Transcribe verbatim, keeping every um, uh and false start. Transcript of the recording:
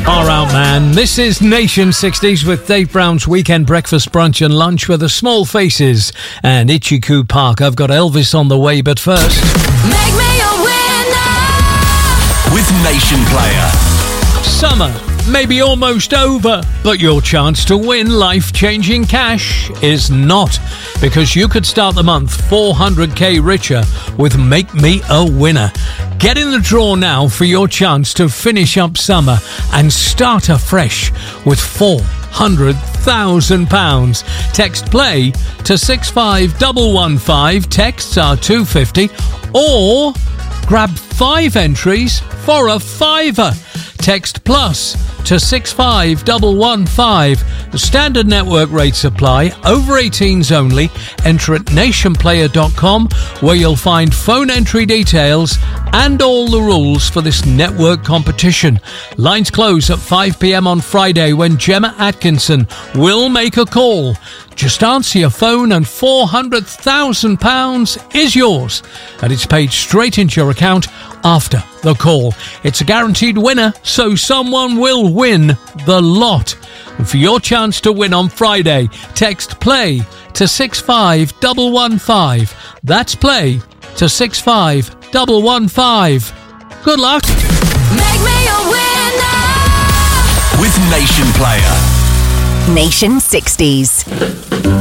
Far out, man. This is Nation sixties with Dave Brown's weekend breakfast, brunch and lunch with the Small Faces and Ichiku Park. I've got Elvis on the way, but first... Make me a winner! With Nation Player. Summer may be almost over, but your chance to win life-changing cash is not, because you could start the month four hundred k richer with Make Me a Winner. Get in the draw now for your chance to finish up summer and start afresh with four hundred thousand pounds. Text play to six five one one five. Texts are two fifty, or grab five entries for a fiver. Text plus to six five one one five. The standard network rates apply. Over eighteens only. Enter at nation player dot com, where you'll find phone entry details and all the rules for this network competition. Lines close at five p.m. on Friday, when Gemma Atkinson will make a call. Just answer your phone and four hundred thousand pounds is yours, and it's paid straight into your account after the call. It's a guaranteed winner, so someone will win the lot. And for your chance to win on Friday, text play to six five one one five. That's play to six five one one five. Good luck. Make me a winner! With Nation Player. Nation sixties.